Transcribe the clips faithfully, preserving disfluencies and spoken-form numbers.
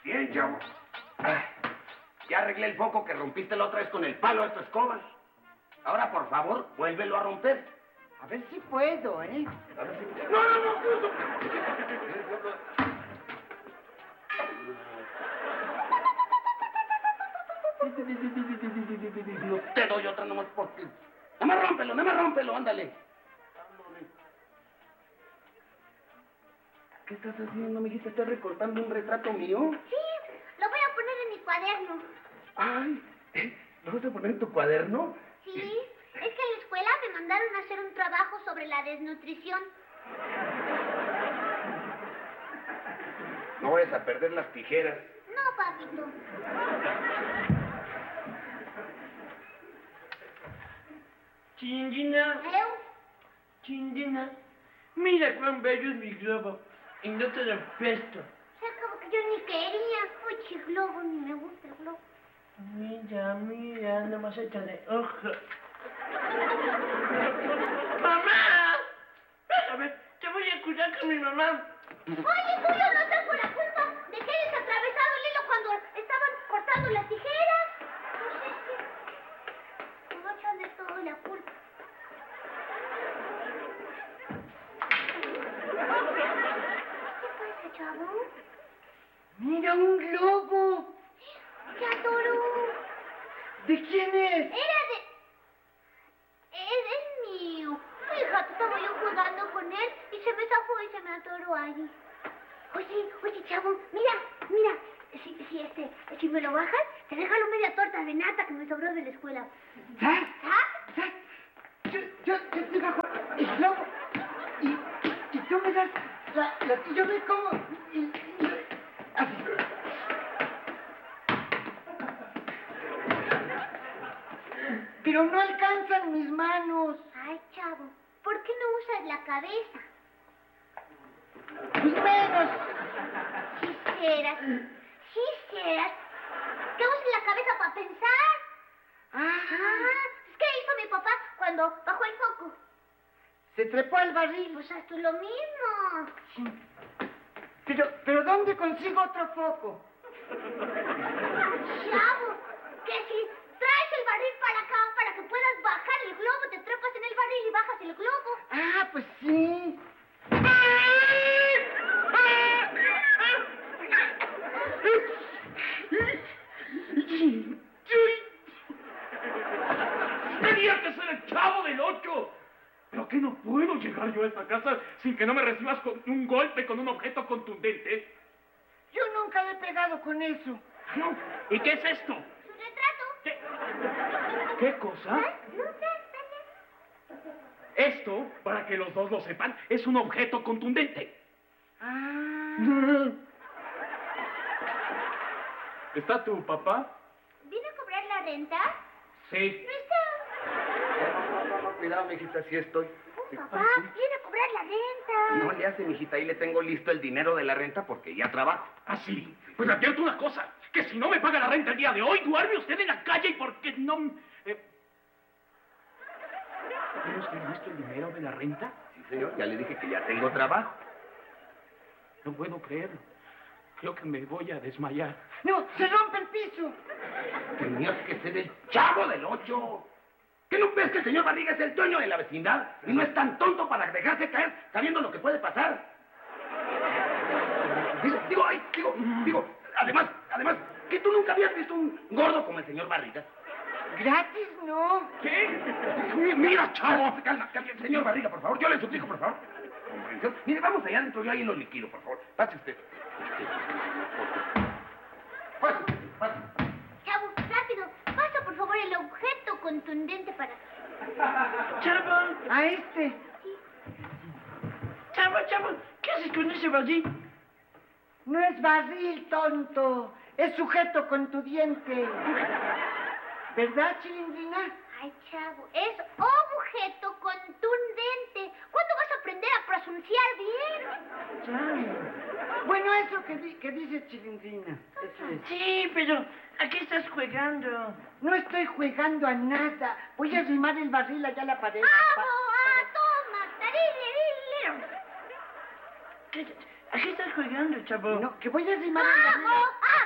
Bien, chavo. Ah, ya arreglé el foco que rompiste la otra vez con el palo de tu escoba. Ahora, por favor, vuélvelo a romper. A ver si puedo, ¿eh? A ver si... No, no, no. No te doy otra nomás porque... Nada más rómpelo, nada más rómpelo, ándale. ¿Qué estás haciendo, mijita? ¿Estás recortando un retrato mío? Sí, lo voy a poner en mi cuaderno. Ay, ¿lo vas a poner en tu cuaderno? Sí, es que en la escuela me mandaron a hacer un trabajo sobre la desnutrición. No vayas a perder las tijeras. No, papito. Chingina, ¿Eu? Chingina, mira cuán bello es mi globo. Y no te lo presto. O sea, como que yo ni quería. Uy, globo, ni me gusta el globo. Mira, mira, nomás hecha de ojo. ¡Mamá! Déjame, te voy a cuidar con mi mamá. Oye, tú, yo no tengo la culpa de que hayas atravesado el hilo cuando estaban cortando las tijeras. No sé si... No echan de todo la culpa. ¿Qué pasa, chavo? ¡Mira un globo! ¡Qué adoro! ¿De quién es? Era de... Es, es mío. Fíjate, estaba yo jugando con él y se me zafó y se me atoró ahí. Oye, oye, chavo, mira, mira. Si, si, este, si me lo bajas, te regalo media torta de nata que me sobró de la escuela. ¿Sabes? ¿Ah? ¿Sabes? Yo, yo, yo te bajo el globo y, y, y tú me das la, la que yo me como y, y así. Pero no alcanzan mis manos. Ay, chavo, ¿por qué no usas la cabeza? Pues menos. Quisieras, quisieras que uses la cabeza para pensar. Ah, Ah, ¿qué hizo mi papá cuando bajó el foco? se trepó al barril. Pues haz tú lo mismo. Pero, pero ¿dónde consigo otro foco? Chavo, que si traes el barril para acá para que puedas bajar el globo, te trepas en el barril y bajas el globo. Ah, pues sí. Tenía que ser el Chavo del Ocho. ¿Pero qué no puedo llegar yo a esta casa sin que no me recibas con un golpe con un objeto contundente? Yo nunca le he pegado con eso. No. ¿Y qué es esto? Su retrato. ¿Qué, ¿Qué cosa? ¿Eh? No sé, dale. Esto, para que los dos lo sepan, es un objeto contundente. Ah. ¿Está tu papá? ¿Vino a cobrar la renta? Sí. No está. No, no, no, cuidado, mijita, sí estoy. Sí. Papá, viene a cobrar la renta. No le hace, mijita, ahí le tengo listo el dinero de la renta porque ya trabajo. ¿Ah, sí? Pues le advierto una cosa, que si no me paga la renta el día de hoy, duerme usted en la calle y porque no... Eh... ¿Tiene usted listo el dinero de la renta? Sí, señor, ya le dije que ya tengo trabajo. No puedo creerlo. Creo que me voy a desmayar. No, se rompe el piso. Tenías que ser el Chavo del Ocho. ¿Qué no ves que el señor Barriga es el dueño de la vecindad? Y no es tan tonto para dejarse caer sabiendo lo que puede pasar. Digo, digo, ay, digo, digo, además, además, que tú nunca habías visto un gordo como el señor Barriga. Gratis, no. ¿Qué? Mira, chavo. Calma, calma, señor Barriga, por favor, yo le suplico, por favor. Comprensión. Mire, vamos allá adentro, yo ahí lo liquido, por favor. Pase usted. Pase usted, pase. Chavo, rápido, pasa por favor el objeto contundente para... Chavo, A este. chavo, chavo, ¿qué haces con ese barril? No es barril, tonto. Es sujeto con tu diente. ¿Verdad, Chilindrina? Ay, chavo, es objeto contundente. ¿Cuándo vas a aprender a pronunciar bien? Ya. Bueno, eso que, di que dice Chilindrina. Eso es. Sí, pero ¿a qué estás jugando? No estoy jugando a nada. Voy a arrimar el barril allá a la pared. ¡Amo! ¡Ah, toma! ¡Tarile, ¿Qué, ¿A qué estás jugando, chavo? No, que voy a arrimar el barril. ¡Amo! ¡Ah!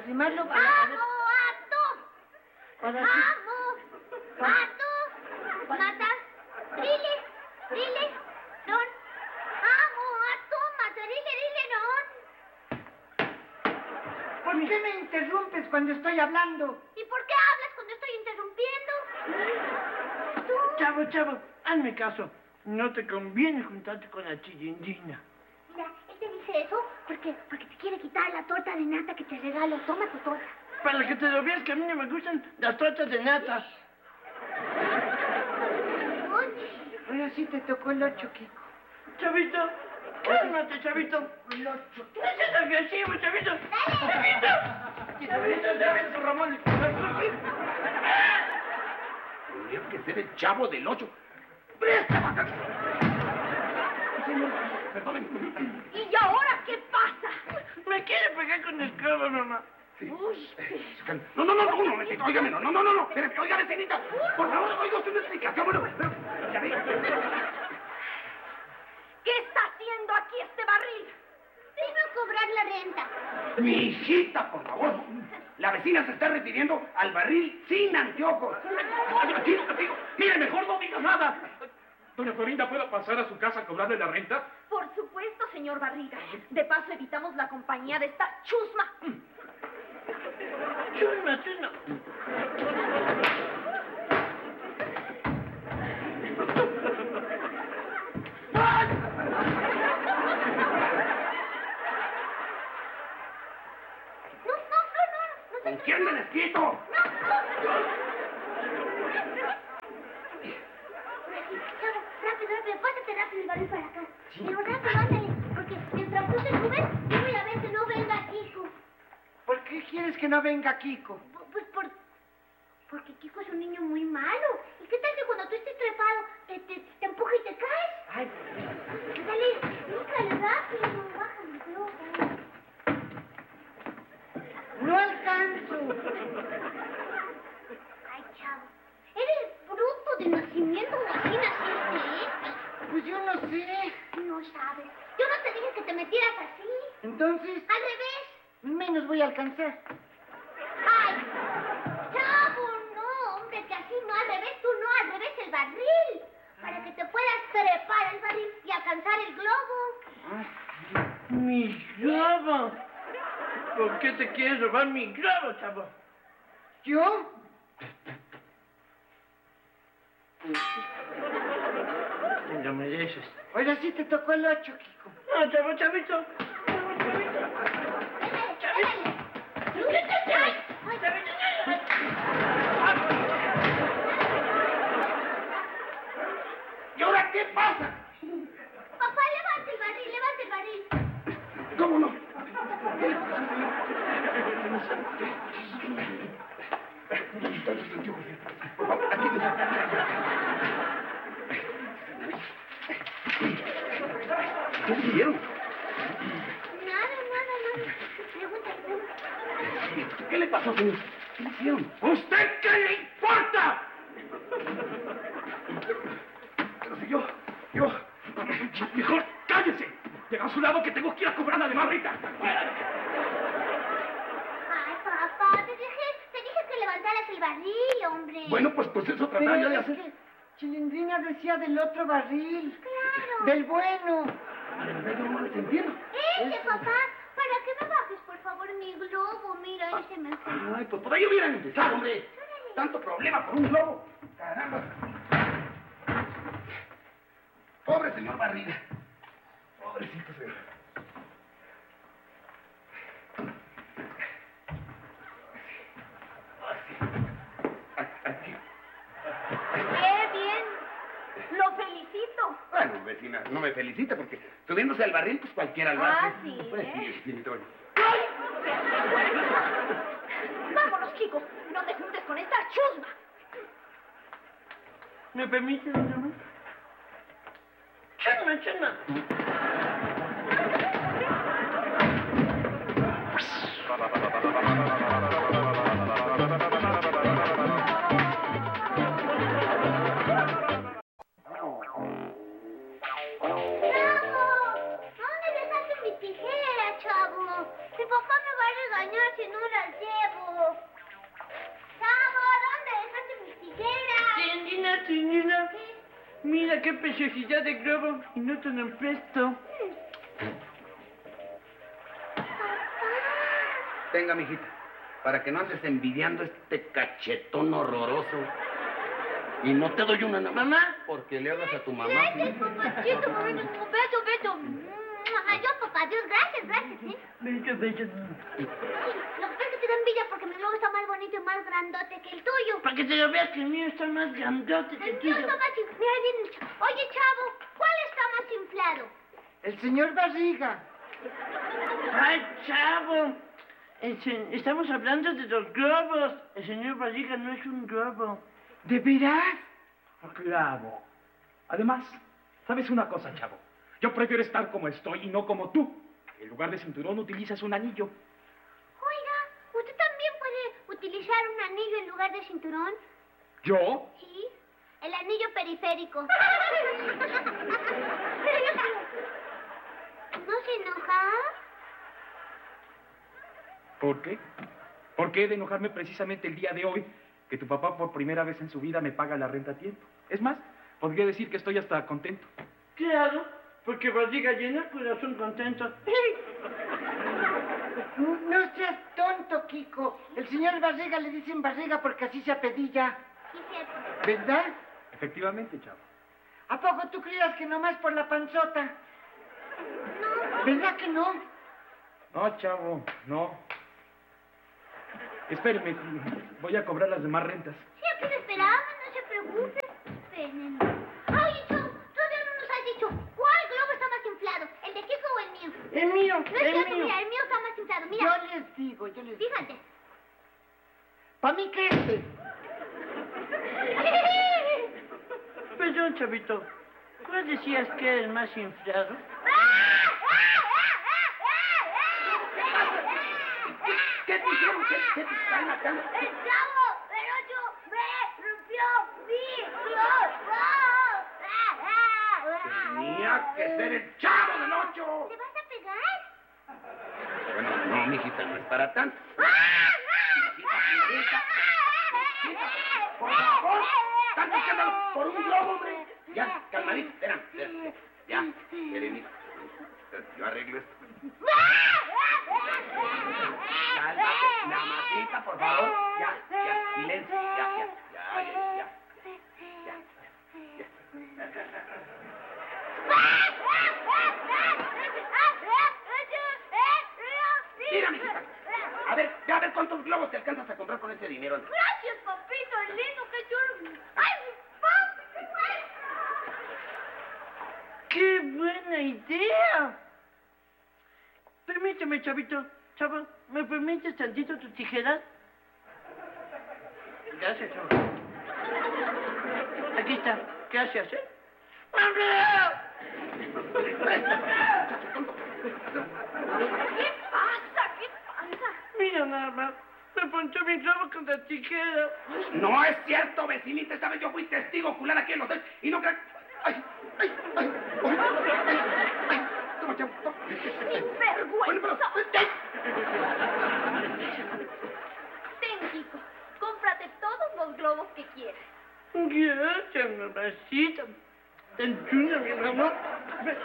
lastimarlo para ¡Amo, poder... ato! Para ¡Amo! que... ¡Ato! ¡Mata! ¡Rile! ¡Rile! ¡Non! ¡Amo, ato! ¡Mata! ¡Rile, rile, non! ¿Por qué me interrumpes cuando estoy hablando? ¿Y por qué hablas cuando estoy interrumpiendo? ¿Tú? Chavo, chavo, hazme caso. No te conviene juntarte con la chilindrina. Mira, él te dice eso porque, porque te quiere quitar la torta de nata que te regalo. Toma tu torta. Para que te lo veas que a mí no me gustan las tortas de nata. Oye, Ahora sí te tocó el ocho, Kiko. Chavito, cálmate, chavito. El ocho. No seas agresivo, chavito. Chavito. Chavito, chavito, Ramón. Tendría que ser el chavo del ocho. ¡Presta, acá! Señor, perdóneme. ¿y ahora qué pasa? Me quiere pegar con el codo, mamá. Sí. No, no, no, no, un momentito, óigame, no, no, no, no, no, espérate, oiga, vecinita, por favor, oiga usted una explicación, bueno, pero, ya ve. ¿Qué está haciendo aquí este barril? Vino a cobrar la renta. Mi hijita, por favor, la vecina se está refiriendo al barril sin anteojos. Aquí, aquí, mire, mejor no diga nada. Doña Florinda, ¿puedo pasar a su casa a cobrarle la renta? Por supuesto, señor Barriga. De paso evitamos la compañía de esta chusma. Chusma, chusma. No, no, no, no, no. ¿Con quién me les quito? Chavo, rápido, rápido, pásate rápido el barril para acá. Pero rápido, ándale, porque mientras tú te subes, yo voy a ver que no venga Kiko. ¿Por qué quieres que no venga Kiko? P- Pues por... porque Kiko es un niño muy malo. ¿Y qué tal que cuando tú estés trepado te, te, te empuja y te caes? Ay, Dale, búscale rápido, bájale, no, dale. no alcanzo. Ay, chavo, eres bruto de nacimiento, o así naciste, Pues yo no sé. ¿eh? No sabes. Yo no te dije que te metieras así. Entonces, Al revés. menos voy a alcanzar. ¡Ay! ¡Chavo! No, hombre, que así no, al revés, tú no, al revés el barril. Para que te puedas trepar el barril y alcanzar el globo. Mi globo. ¿Por qué te quieres robar mi globo, chavo? ¿Yo? Te lo mereces. Ahora sí te tocó el ocho, Kiko. No, chavo, chavito. ¿Y ahora qué pasa? Papá, levanta el barril, levanta el barril. ¿Cómo no? ¿Qué hicieron? Nada, nada, nada. Pregunta, pregunta. ¿Qué le pasó, señor? ¿Qué hicieron? ¿Usted qué le importa? Pero si yo, yo... Mejor cállese. Llega a su lado que tengo que ir a cobrar la demás renta. Ay, papá, te dije, te dije que levantaras el barril, hombre. Bueno, pues, pues eso trataba Pero yo de es hacer. que Chilindrina decía del otro barril. Claro. Del bueno. Pero no les entiendo. Ese, papá, para que me bajes, por favor, mi globo. Mira, ese me fue. Ay, pues por ahí hubieran empezado, hombre. Tanto problema por un globo. Caramba. Pobre señor Barriga. Pobrecito señor. Aquí. ¡Qué bien! ¡Lo felicito! Bueno, vecina, no me felicita porque subiéndose al barril, pues cualquiera lo hace. Ah, sí, Pues ¿eh? sí, sí, Toño. Vámonos, Kiko. No te juntes con esta chusma. ¿Me permite, doña Mar? Chusma, chusma. ¡Bravo! ¿Dónde dejaste mis tijeras? Chavo. Mi papá me va a regañar si no las llevo. Chavo, ¿dónde dejaste mis tijeras? Tiendina, tiendina. ¿Qué? Mira qué preciosidad de globo y no te lo presto. Tenga, mijita, para que no andes envidiando este cachetón horroroso. Y no te doy una nada más. ¿Mamá? Porque le hablas a tu mamá. Gracias, ¿sí? papachito. Beso, beso. Adiós, papá. Adiós. Gracias, gracias, ¿eh? Bello, bello. Sí, lo que pasa es que te da envidia porque mi globo está más bonito y más grandote que el tuyo. Para que te lo veas que el mío está más grandote que el El mío tuyo. está más inflado. Mira, ahí viene el chavo. Oye, Chavo, ¿cuál está más inflado? El señor Barriga. ¡Ay, chavo! El se- Estamos hablando de los globos. El señor Barriga no es un globo. ¿De veras? Claro. Además, ¿sabes una cosa, chavo? Yo prefiero estar como estoy y no como tú. En lugar de cinturón utilizas un anillo. Oiga, ¿usted también puede utilizar un anillo en lugar de cinturón? ¿Yo? Sí, el anillo periférico. ¿No se enoja? ¿Por qué? ¿Por qué he de enojarme precisamente el día de hoy que tu papá por primera vez en su vida me paga la renta a tiempo? Es más, podría decir que estoy hasta contento. Claro, porque Barriga llena, corazón contento. No seas tonto, Kiko. El señor Barriga le dicen Barriga porque así se apellida. Sí, cierto. ¿Verdad? Efectivamente, chavo. ¿A poco tú creías que nomás por la panzota? ¿Verdad que no? No, chavo, no. Espéreme, voy a cobrar las demás rentas. Sí, aquí lo esperamos, no se preocupe. Esperen. Oye, Chavo, todavía no nos has dicho cuál globo está más inflado, el de Kiko o el mío. El mío, No es el cierto, mío. mira, el mío está más inflado, mira. Yo les digo, yo les digo. Fíjate. ¿Para mí qué este? Perdón, chavito. ¿Cuál decías que era el más inflado? ¿Qué te hicieron? ¿Qué, qué te están matando? ¡El Chavo del ocho me rompió mi globo! Tenía que ser el chavo del ocho. ¿Te vas a pegar? Bueno, no, mijita, no es para tanto. Mijita, mijita, por favor, tanto escándalo por un globo, hombre. Ya, calmadito, espera, espera, ya, Serenita, yo arreglo esto. Cálmate, mamacita, por favor, ya, ya, silencio, ya, ya, ya, ya, ya. Mira, mijita, a ver, ya a ver cuántos globos te alcanzas a comprar con ese dinero. Gracias, papito, lindo, qué chulo. ¡Ay, papi! ¡Qué buena idea! Permíteme, chavito. Chavo, ¿me permites tantito tu tijera? Gracias, chavo. Aquí está. Gracias, ¿eh? ¿Qué pasa? ¿Qué pasa? Mira nada más. Me ponchó mi globo con la tijera. No es cierto, vecinita, esta vez yo fui testigo ocular aquí en los dos y no crean... ¡Ay, ay, ay! ¡Ay, ay, ay! Toma, chavo, toma. Bueno, pero- ¡ay! Ten, Kiko. Cómprate todos los globos que quieras. Gracias, mamacita. Tan chula, mi mamá. Ve-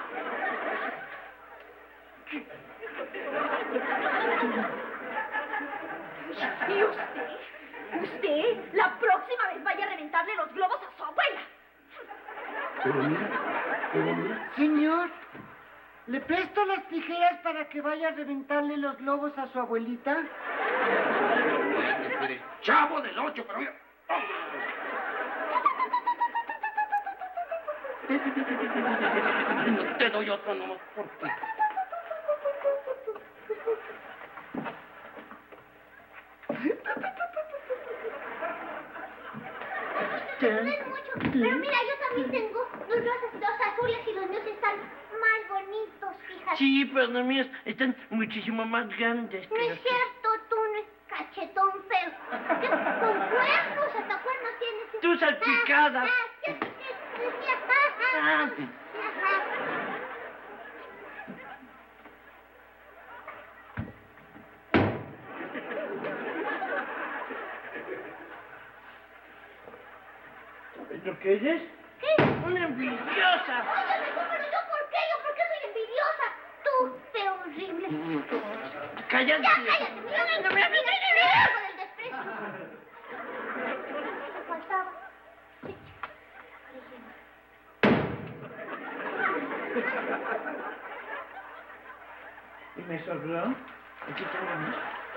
¿Y usted? ¿Usted? La próxima vez vaya a reventarle los globos a su abuela. Pero mira, pero mira. Señor, ¿le presto las tijeras para que vaya a reventarle los globos a su abuelita? Tenía que ser el chavo del ocho, pero mira... No te doy otro nomás porque... No es mucho, pero mira, yo también tengo los rosas, dos azules y los míos están más bonitos, fíjate. Sí, pero los míos están muchísimo más grandes No que es los cierto, tú no es cachetón feo. ¿Qué? Con cuernos, hasta cuernos tienes. Tú salpicada. Ah, ah, ¿qué- qué decía? Ah, ah. Ah. Ajá. lo que eres? ¿Qué? Una envidiosa. Pero yo, ¿por qué? ¿Yo por qué soy envidiosa? Tú, feo horrible. Cállate. Ya, cállate. Mira, mira, mira, mira, mira. Con el desprecio. Me faltaba. ¿Y me sobró? Aquí tengo más.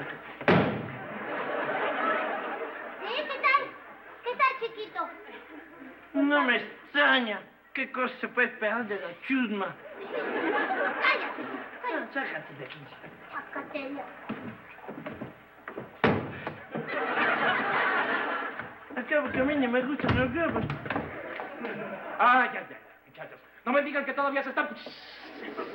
¿Sí? ¿Qué tal? ¿Qué tal, chiquito? No me extraña. ¿Qué cosa se puede esperar de la chusma? Cállate. Ah, sácate de aquí. Sácatela. Acabo que a mí ni me gustan los globos. Ah, ya, ya, ya, muchachos. No me digan que todavía se están...